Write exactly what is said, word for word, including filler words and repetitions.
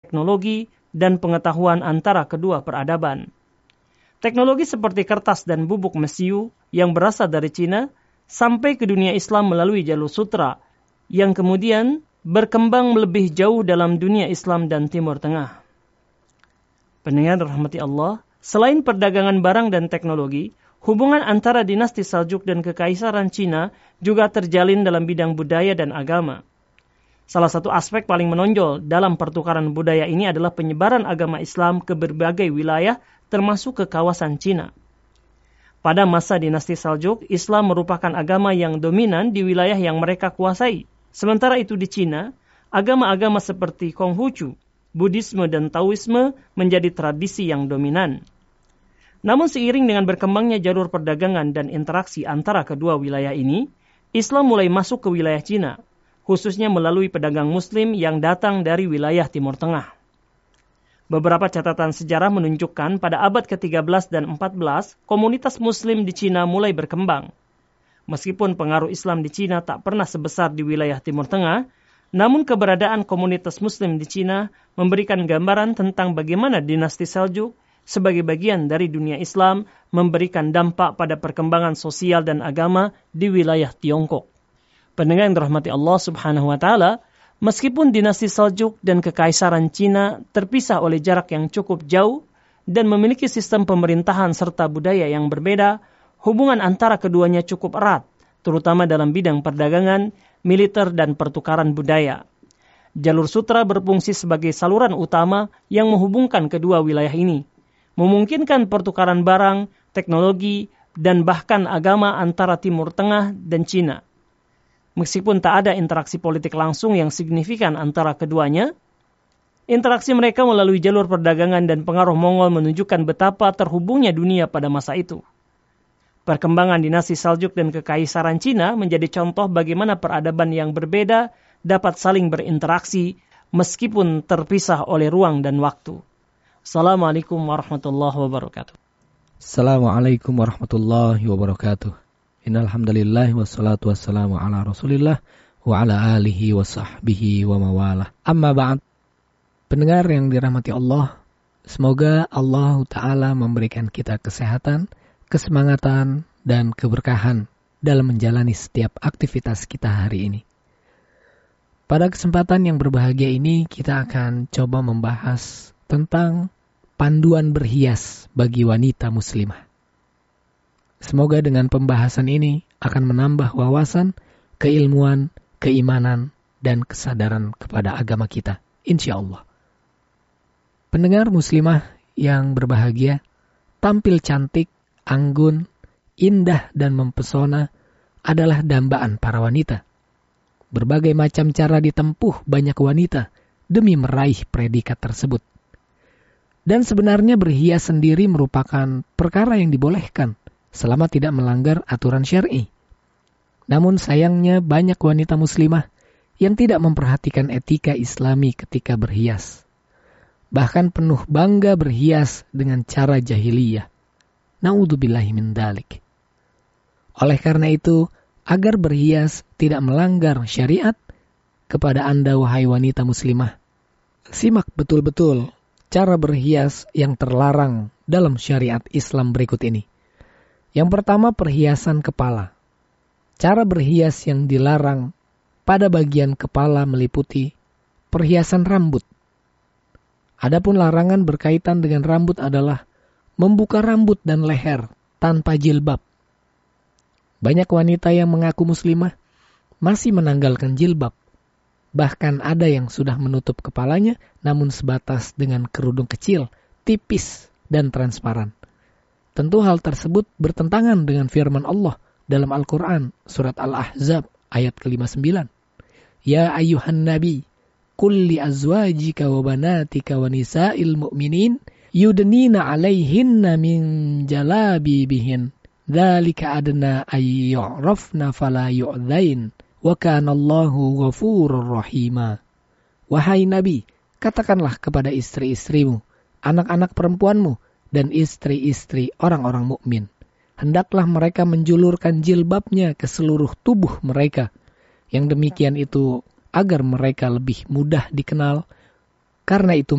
teknologi dan pengetahuan antara kedua peradaban. Teknologi seperti kertas dan bubuk mesiu yang berasal dari Cina sampai ke dunia Islam melalui jalur sutra yang kemudian berkembang lebih jauh dalam dunia Islam dan Timur Tengah. Pendengar rahmati Allah, selain perdagangan barang dan teknologi, hubungan antara dinasti Saljuk dan Kekaisaran Cina juga terjalin dalam bidang budaya dan agama. Salah satu aspek paling menonjol dalam pertukaran budaya ini adalah penyebaran agama Islam ke berbagai wilayah, termasuk ke kawasan Cina. Pada masa dinasti Saljuk, Islam merupakan agama yang dominan di wilayah yang mereka kuasai. Sementara itu di Cina, agama-agama seperti Konghucu, Buddhisme dan Taoisme menjadi tradisi yang dominan. Namun seiring dengan berkembangnya jalur perdagangan dan interaksi antara kedua wilayah ini, Islam mulai masuk ke wilayah Cina, khususnya melalui pedagang Muslim yang datang dari wilayah Timur Tengah. Beberapa catatan sejarah menunjukkan pada abad ke tiga belas dan empat belas, komunitas Muslim di Cina mulai berkembang. Meskipun pengaruh Islam di Cina tak pernah sebesar di wilayah Timur Tengah, namun keberadaan komunitas Muslim di Cina memberikan gambaran tentang bagaimana dinasti Seljuk sebagai bagian dari dunia Islam memberikan dampak pada perkembangan sosial dan agama di wilayah Tiongkok. Pendengar yang dirahmati Allah Subhanahu wa taala, meskipun dinasti Seljuk dan Kekaisaran Cina terpisah oleh jarak yang cukup jauh dan memiliki sistem pemerintahan serta budaya yang berbeda, hubungan antara keduanya cukup erat, terutama dalam bidang perdagangan, militer dan pertukaran budaya. Jalur sutra berfungsi sebagai saluran utama yang menghubungkan kedua wilayah ini, memungkinkan pertukaran barang, teknologi, dan bahkan agama antara Timur Tengah dan Cina. Meskipun tak ada interaksi politik langsung yang signifikan antara keduanya, interaksi mereka melalui jalur perdagangan dan pengaruh Mongol menunjukkan betapa terhubungnya dunia pada masa itu. Perkembangan dinasti Saljuk dan Kekaisaran Cina menjadi contoh bagaimana peradaban yang berbeda dapat saling berinteraksi meskipun terpisah oleh ruang dan waktu. Assalamualaikum warahmatullahi wabarakatuh. Assalamualaikum warahmatullahi wabarakatuh. Innalhamdulillah wassalatu wassalamu ala rasulillah wa ala alihi wa sahbihi wa mawalah. Amma ba'd. Pendengar yang dirahmati Allah, semoga Allah Ta'ala memberikan kita kesehatan, kesemangatan, dan keberkahan dalam menjalani setiap aktivitas kita hari ini. Pada kesempatan yang berbahagia ini, kita akan coba membahas tentang panduan berhias bagi wanita muslimah. Semoga dengan pembahasan ini akan menambah wawasan, keilmuan, keimanan, dan kesadaran kepada agama kita. Insya Allah. Pendengar muslimah yang berbahagia, tampil cantik, anggun, indah, dan mempesona adalah dambaan para wanita. Berbagai macam cara ditempuh banyak wanita demi meraih predikat tersebut. Dan sebenarnya berhias sendiri merupakan perkara yang dibolehkan selama tidak melanggar aturan syar'i. Namun sayangnya banyak wanita muslimah yang tidak memperhatikan etika Islami ketika berhias. Bahkan penuh bangga berhias dengan cara jahiliyah. Na'udzubillahi min dzalik. Oleh karena itu, agar berhias tidak melanggar syariat, kepada Anda wahai wanita muslimah, simak betul-betul cara berhias yang terlarang dalam syariat Islam berikut ini. Yang pertama, perhiasan kepala. Cara berhias yang dilarang pada bagian kepala meliputi perhiasan rambut. Adapun larangan berkaitan dengan rambut adalah membuka rambut dan leher tanpa jilbab. Banyak wanita yang mengaku muslimah masih menanggalkan jilbab. Bahkan ada yang sudah menutup kepalanya namun sebatas dengan kerudung kecil, tipis, dan transparan. Tentu hal tersebut bertentangan dengan firman Allah dalam Al-Quran, surat Al-Ahzab, ayat ke lima puluh sembilan. Ya ayyuhan nabi, kulli azwajika wa banatika wa nisa'il mu'minin, yudnina alaihinna min jalabibihin, dzalika adna ay yu'rafna fala yu'dzain, wa kana Allahu ghafurur rahima. Wahai Nabi, katakanlah kepada istri-istrimu, anak-anak perempuanmu, dan istri-istri orang-orang mukmin, hendaklah mereka menjulurkan jilbabnya ke seluruh tubuh mereka. Yang demikian itu agar mereka lebih mudah dikenal, karena itu